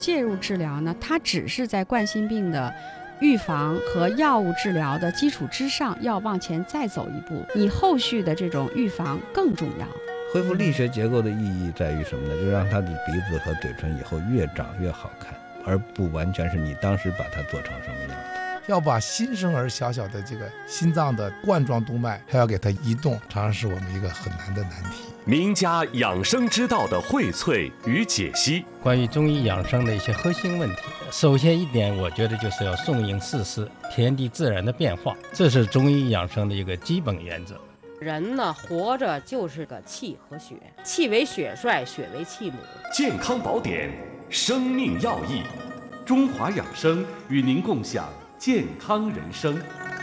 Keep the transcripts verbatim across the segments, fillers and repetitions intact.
介入治疗呢，它只是在冠心病的预防和药物治疗的基础之上，要往前再走一步，你后续的这种预防更重要。 恢复力学结构的意义在于什么呢？就是让他的鼻子和嘴唇以后越长越好看，而不完全是你当时把它做成什么样的。 要把新生儿小小的这个心脏的冠状动脉还要给它移动，常常是我们一个很难的难题。 名家养生之道的荟萃与解析， 关于中医养生的一些核心问题，首先一点，我觉得就是要顺应四时，天地自然的变化，这是中医养生的一个基本原则。 人呢，活着就是个气和血，气为血帅，血为气母。 健康宝典，生命要义，中华养生与您共享健康人生。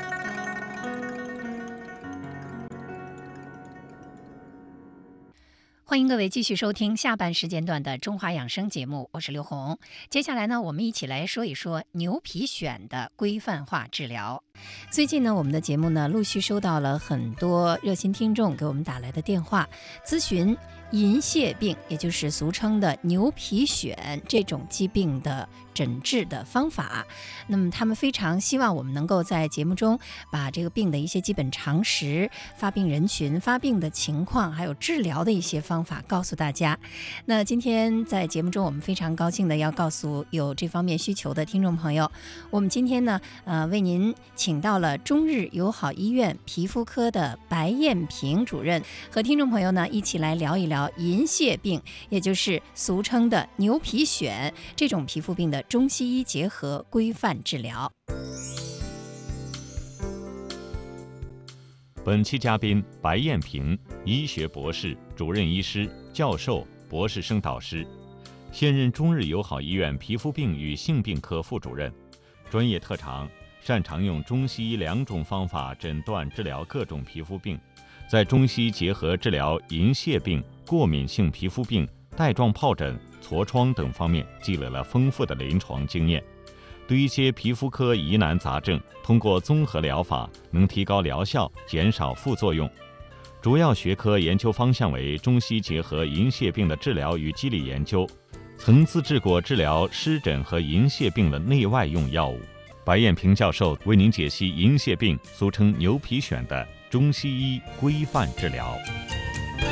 欢迎各位继续收听下半时间段的中华养生节目，我是刘红。接下来呢，我们一起来说一说牛皮癣的规范化治疗。最近呢，我们的节目呢陆续收到了很多热心听众给我们打来的电话，咨询银屑病，也就是俗称的牛皮癣这种疾病的诊治的方法。那么他们非常希望我们能够在节目中把这个病的一些基本常识、发病人群、发病的情况，还有治疗的一些方法告诉大家。那今天在节目中，我们非常高兴的要告诉有这方面需求的听众朋友，我们今天呢，呃，为您请到了中日友好医院皮肤科的白艳萍主任，和听众朋友呢一起来聊一聊银屑病，也就是俗称的牛皮癣这种皮肤病的中西医结合规范治疗。 本期嘉宾白艳萍，医学博士、主任医师、教授、博士生导师，现任中日友好医院皮肤病与性病科副主任，专业特长擅长用中西医两种方法诊断治疗各种皮肤病，在中西结合治疗银屑病、过敏性皮肤病、带状疱疹、痤疮等方面积累了丰富的临床经验。对一些皮肤科疑难杂症，通过综合疗法能提高疗效，减少副作用。主要学科研究方向为中西结合银屑病的治疗与机理研究，曾自制过治疗湿疹和银屑病的内外用药物。白艳萍教授为您解析银屑病，俗称牛皮癣的中西医规范治疗。